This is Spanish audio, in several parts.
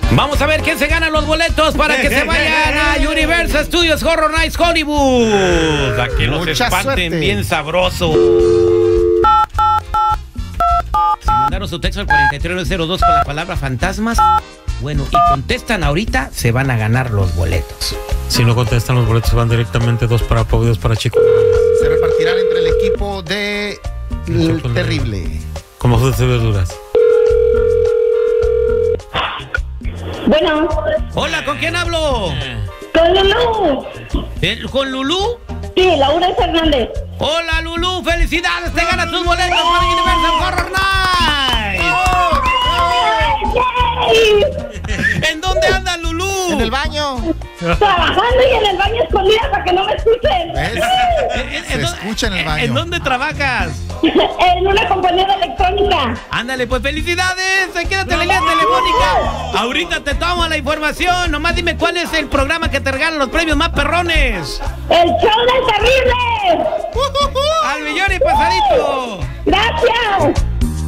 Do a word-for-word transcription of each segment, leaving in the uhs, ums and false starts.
Vamos a ver quién se gana los boletos para que se vayan a Universal Studios Horror Nights Hollywood. A que los Mucha espanten suerte. bien sabroso. Si mandaron su texto al cuarenta y tres nueve cero dos con la palabra fantasmas, bueno, y contestan ahorita, se van a ganar los boletos. Si no contestan, los boletos van directamente dos para Pau y dos para Chico. Se repartirán entre el equipo de El Chico, Terrible. Como frutas y verduras. Bueno, Hola, ¿con quién hablo? con Lulú. ¿El- ¿Con Lulú? Sí, Laura Fernández. Hola, Lulú, felicidades, te ganas tus boletos para Universal Horror Nights. ¿En dónde anda Lulú? En el baño. Trabajando y en el baño escondida para que no me escuchen. ¿Ves? ¿En- Se en dó- escucha en el baño. ¿En dónde trabajas? En una compañía de electrónica. Ándale, pues felicidades, quédate en la línea telefónica. Ahorita te tomo la información, nomás dime cuál es el programa que te regalan los premios más perrones. El show del terrible. Al millón y pasadito. Gracias.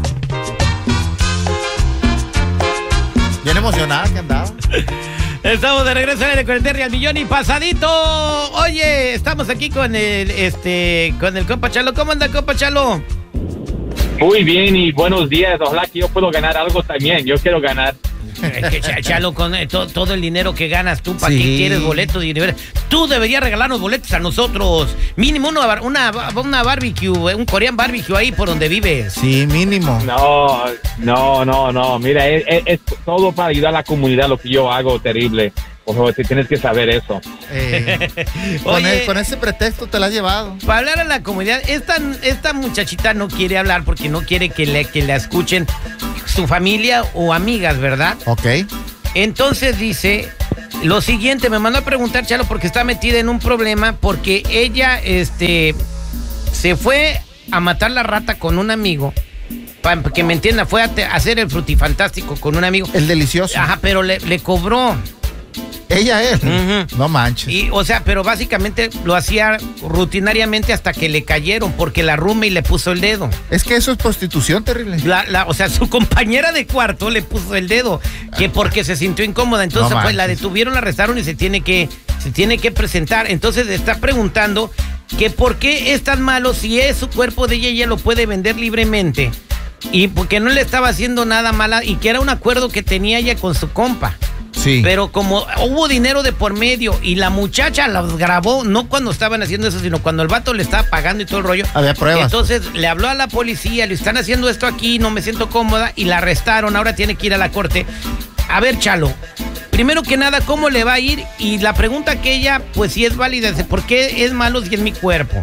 Bien emocionada que andaba. Estamos de regreso en el cuarenta al millón y pasadito. Oye, estamos aquí con el este con el compa Chalo. ¿Cómo anda, compa Chalo? Muy bien y buenos días. Ojalá que yo puedo ganar algo también. Yo quiero ganar. Es que Ch- Chalo, con eh, to- todo el dinero que ganas tú, ¿para Sí. qué quieres boletos de Universal? Tú deberías regalarnos boletos a nosotros. Mínimo una, bar- una, una barbecue, eh, un Korean barbecue ahí por donde vives. Sí, mínimo. No, no, no, no. Mira, es, es- es todo para ayudar a la comunidad lo que yo hago terrible. Por favor, si tienes que saber eso. Eh, con, Oye, el- con ese pretexto te la has llevado. para hablar a la comunidad, esta, esta muchachita no quiere hablar porque no quiere que, le, que la escuchen su familia o amigas, ¿verdad? Ok. Entonces dice lo siguiente, me mandó a preguntar, Chalo, porque está metida en un problema, porque ella este, se fue a matar la rata con un amigo, para que me entienda, fue a te- a hacer el frutifantástico con un amigo. El delicioso. Ajá, pero le, le cobró. Ella, él. Ujú. No manches. Y, o sea, pero básicamente lo hacía rutinariamente hasta que le cayeron, porque la roommate le puso el dedo. Es que eso es prostitución terrible. La, la, o sea, su compañera de cuarto le puso el dedo, que porque se sintió incómoda. Entonces, No pues la manches. detuvieron, la arrestaron y se tiene que, se tiene que presentar. Entonces está preguntando que por qué es tan malo si es su cuerpo de ella, ella lo puede vender libremente. Y porque no le estaba haciendo nada mala y que era un acuerdo que tenía ella con su compa. Sí. Pero como hubo dinero de por medio y la muchacha los grabó, no cuando estaban haciendo eso, sino cuando el vato le estaba pagando y todo el rollo. Había pruebas. Entonces le habló a la policía, le están haciendo esto aquí, no me siento cómoda, y la arrestaron, ahora tiene que ir a la corte. A ver, Chalo, primero que nada, ¿cómo le va a ir? Y la pregunta que ella, pues sí es válida, es, ¿por qué es malo si es mi cuerpo?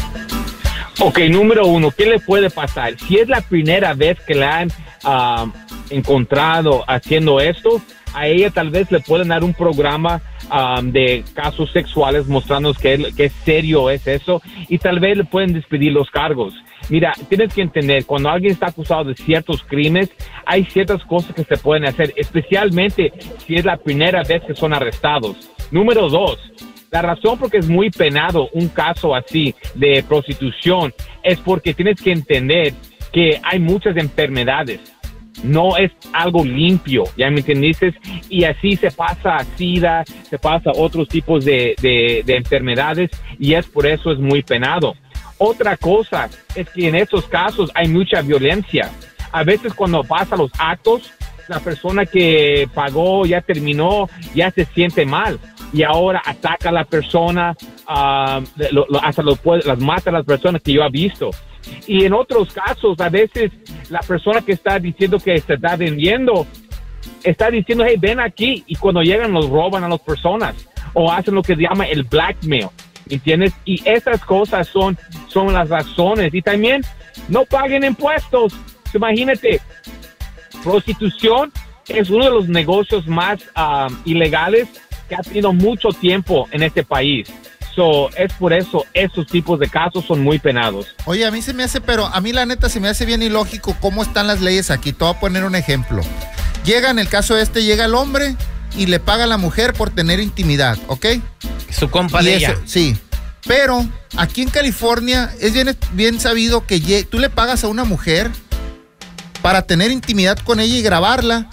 Ok, número uno, ¿qué le puede pasar? Si es la primera vez que la han ah, encontrado haciendo esto, a ella tal vez le pueden dar un programa um, de casos sexuales mostrando que, que serio es eso y tal vez le pueden despedir los cargos. Mira, tienes que entender, cuando alguien está acusado de ciertos crímenes, hay ciertas cosas que se pueden hacer, especialmente si es la primera vez que son arrestados. Número dos, la razón por que es muy penado un caso así de prostitución es porque tienes que entender que hay muchas enfermedades. No es algo limpio, ¿ya me entendiste? Y así se pasa a SIDA, se pasa a otros tipos de, de, de enfermedades y es por eso es muy penado. Otra cosa es que en estos casos hay mucha violencia. A veces cuando pasa los actos, la persona que pagó ya terminó, ya se siente mal y ahora ataca a la persona, uh, lo, lo, hasta lo puede, las mata a las personas que yo he visto. Y en otros casos, a veces la persona que está diciendo que se está vendiendo, está diciendo, hey, ven aquí, y cuando llegan los roban a las personas o hacen lo que se llama el blackmail, ¿entiendes? Y esas cosas son, son las razones. Y también no paguen impuestos. Imagínate, prostitución es uno de los negocios más um, ilegales que ha tenido mucho tiempo en este país. So, es por eso esos tipos de casos son muy penados. Oye, a mí se me hace, pero a mí la neta se me hace bien ilógico cómo están las leyes aquí. Te voy a poner un ejemplo. Llega en el caso este, llega el hombre y le paga a la mujer por tener intimidad, ¿ok? Su compa Y de eso, ella. sí. Pero aquí en California es bien, bien sabido que lle- tú le pagas a una mujer para tener intimidad con ella y grabarla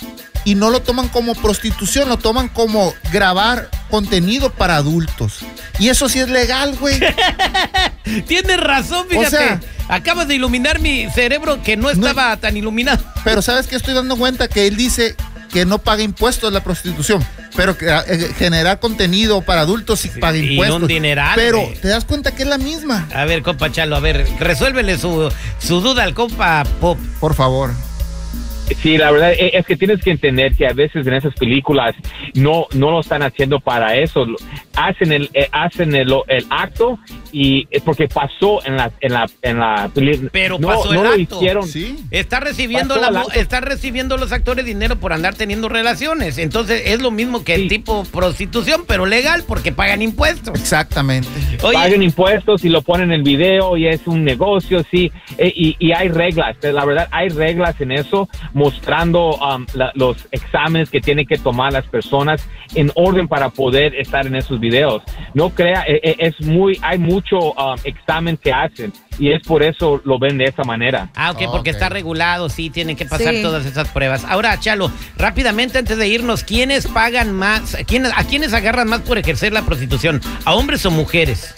y no lo toman como prostitución, lo toman como grabar contenido para adultos. Y eso sí es legal, güey. Tienes razón, fíjate. O sea, acabas de iluminar mi cerebro que no estaba no, tan iluminado. Pero ¿sabes qué? Estoy dando cuenta que él dice que no paga impuestos la prostitución, pero que eh, generar contenido para adultos sí, sí paga impuestos. Y un dineral. Pero güey, te das cuenta que es la misma. A ver, compa Chalo, a ver, resuélvele su, su duda al compa Pop. Por favor. Sí, la verdad es que tienes que entender que a veces en esas películas no no lo están haciendo para eso, hacen el eh, hacen el, el acto y porque pasó en la en la en la película. Pero no, pasó no el lo acto. Hicieron. ¿Sí? Está recibiendo la está recibiendo los actores dinero por andar teniendo relaciones. Entonces es lo mismo que sí. el tipo prostitución, pero legal porque pagan impuestos. Exactamente. Oye, pagan impuestos y lo ponen en el video y es un negocio, sí, eh, y, y hay reglas. La verdad hay reglas en eso, mostrando um, la, los exámenes que tienen que tomar las personas en orden para poder estar en esos videos. No crea, eh, es muy, hay mucho um, examen que hacen y es por eso lo ven de esa manera. Ah, ok, porque okay. está regulado, sí, tienen que pasar sí. todas esas pruebas. Ahora, Chalo, rápidamente antes de irnos, ¿quiénes pagan más? ¿Quiénes, ¿A quiénes agarran más por ejercer la prostitución? ¿A hombres o mujeres?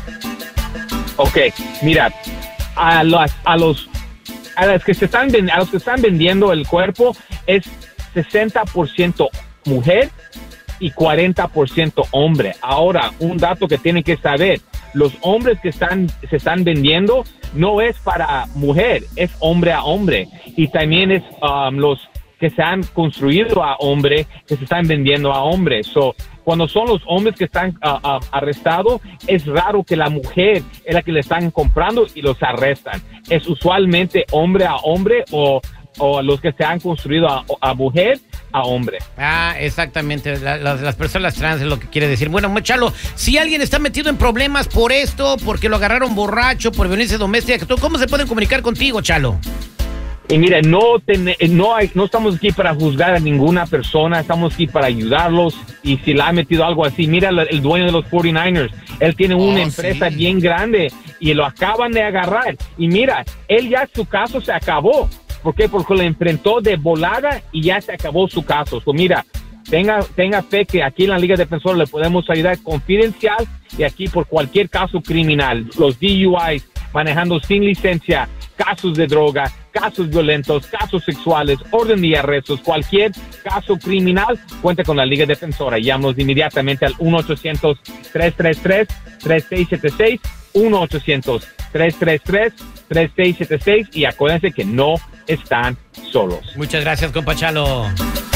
Ok, mira, a los, a los A los, que se están, a los que están vendiendo el cuerpo es sesenta por ciento mujer y cuarenta por ciento hombre. Ahora, un dato que tienen que saber, los hombres que están, se están vendiendo no es para mujer, es hombre a hombre. Y también es um, los que se han construido a hombre, que se están vendiendo a hombre. So, cuando son los hombres que están uh, uh, arrestados, es raro que la mujer es la que le están comprando y los arrestan. Es usualmente hombre a hombre o, o los que se han construido a, a mujer a hombre. Ah, exactamente. La, las, las personas trans es lo que quiere decir. Bueno, Chalo, si alguien está metido en problemas por esto, porque lo agarraron borracho, por violencia doméstica, ¿cómo se pueden comunicar contigo, Chalo? Y mire, no, ten, no, hay, no estamos aquí para juzgar a ninguna persona, estamos aquí para ayudarlos. Y si le ha metido algo así, mira el, el dueño de los cuarenta y nueve ers, él tiene una oh, empresa sí. bien grande y lo acaban de agarrar. Y mira, él ya su caso se acabó. ¿Por qué? Porque lo enfrentó de volada y ya se acabó su caso. So, mira, tenga, tenga fe que aquí en la Liga Defensora le podemos ayudar confidencial y aquí por cualquier caso criminal, los D U Is, manejando sin licencia, casos de droga, casos violentos, casos sexuales, orden de arrestos, cualquier caso criminal, cuenta con la Liga Defensora. Llámanos inmediatamente al uno ochocientos, tres tres tres, tres seis siete seis, uno ochocientos, tres tres tres, tres seis siete seis y acuérdense que no están solos. Muchas gracias, compa Chalo.